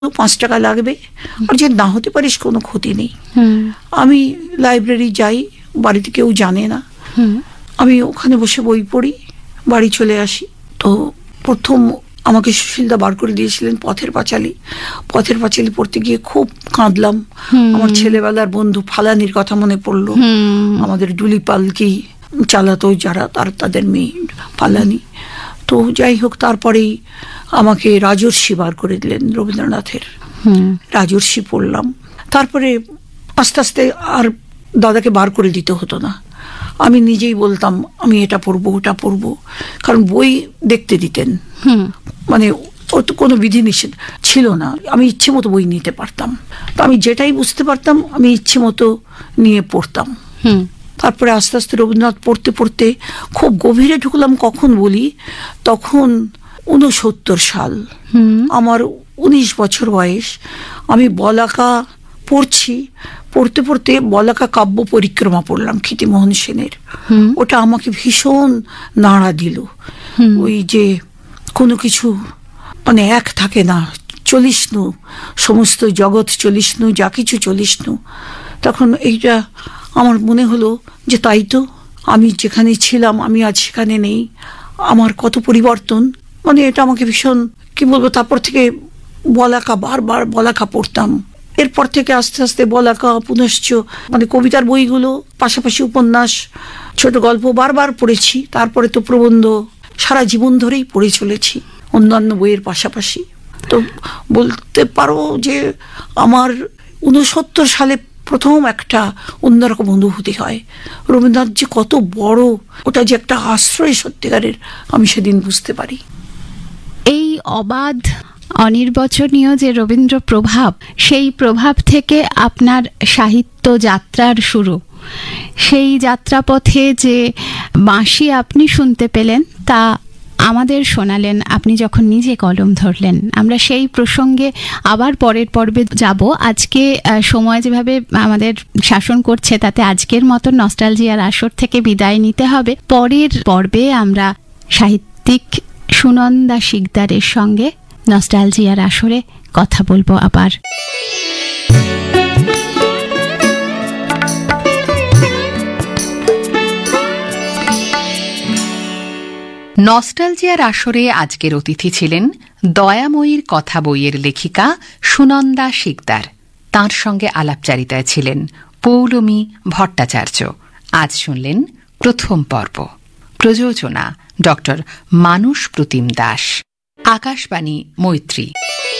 5 টাকা লাগবে, আর যে না হতে পারিস কোনো ক্ষতি নেই। আমি লাইব্রেরি যাই, বাড়িতে কেউ জানে না, আমি ওখানে বসে বই পড়ি, বাড়ি চলে আসি। তো প্রথম আমাকে সুশীলদা বার করে দিয়েছিলেন পথের পাঁচালী। পথের পাঁচালী পড়তে গিয়ে খুব কাঁদলাম। আমার ছেলেবেলার বন্ধু ফালানির কথা মনে পড়লো। আমাদের ডুলি পালকি চালাতো যারা, তাদের মেয়ে ফালানি। তো যাই হোক, তারপরেই আমাকে রাজর্ষি বার করে দিলেন রবীন্দ্রনাথের। রাজর্ষি পড়লাম। তারপরে আস্তে আস্তে আর দাদাকে বার করে দিতে হতো না, আমি নিজেই বলতাম আমি এটা পড়বো ওটা পড়বো, কারণ বই দেখতে দিতেন। মানে কোনো বিধি নিষেধ ছিল না, আমি ইচ্ছে মতো বই নিতে পারতাম। তো আমি যেটাই বুঝতে পারতাম আমি ইচ্ছে মতো নিয়ে পড়তাম। তারপরে আস্তে আস্তে রবীন্দ্রনাথ পড়তে পড়তে খুব গভীরে ঢুকলাম। কখন বলি, তখন 69 সাল, আমার 19 বছর বয়স। আমি বলাকা পড়ছি, পড়তে পড়তে বলাকা কাব্য পরিক্রমা পড়লাম ক্ষিতিমোহন সেনের। ওটা আমাকে ভীষণ নাড়া দিল। ওই যে কোনো কিছু মানে এক থাকে না, চলিষ্ণু, সমস্ত জগৎ চলিষ্ণু, যা কিছু চলিষ্ণু। তখন এইটা আমার মনে হলো যে তাই তো, আমি যেখানে ছিলাম আমি আজ সেখানে নেই, আমার কত পরিবর্তন। মানে এটা আমাকে ভীষণ, কি বলবো, তারপর থেকে বলাকা, বারবার বলাকা পড়তাম। এরপর থেকে আস্তে আস্তে বলাকা, পুনশ্চ মানে কবিতার বইগুলো, পাশাপাশি উপন্যাস, ছোট গল্প বারবার পড়েছি। তারপরে তো প্রবন্ধ সারা জীবন ধরেই পড়ে চলেছি অন্যান্য বইয়ের পাশাপাশি। তো বলতে পারো যে আমার 69 সালে প্রথম একটা অন্যরকম অনুভূতি হয়, রবীন্দ্রনাথ যে কত বড়, ওটা যে একটা আশ্রয় সত্যিকারের, আমি সেদিন বুঝতে পারি। এই অবাধ অনির্বচনীয় যে রবীন্দ্র প্রভাব, সেই প্রভাব থেকে আপনার সাহিত্য যাত্রার শুরু। সেই যাত্রাপথে যে বাঁশি আপনি শুনতে পেলেন তা আমাদের শোনালেন আপনি যখন নিজে কলম ধরলেন। আমরা সেই প্রসঙ্গে আবার পরের পর্বে যাব। আজকে সময় যেভাবে আমাদের শাসন করছে তাতে আজকের মতো নস্টালজিয়ার আসর থেকে বিদায় নিতে হবে। পরের পর্বে আমরা সাহিত্যিক সুনন্দা শিকদারের সঙ্গে নস্টালজিয়ার আসরে কথা বলবো আবার। নস্টালজিয়ার আসরে আজকের অতিথি ছিলেন দয়াময়ীর কথা বইয়ের লেখিকা সুনন্দা শিকদার। তাঁর সঙ্গে আলাপচারিতায় ছিলেন পৌলমী ভট্টাচার্য। আজ শুনলেন প্রথম পর্ব। প্রযোজনা ডক্টর মানুষ প্রতিম দাস। আকাশবাণী মৈত্রী।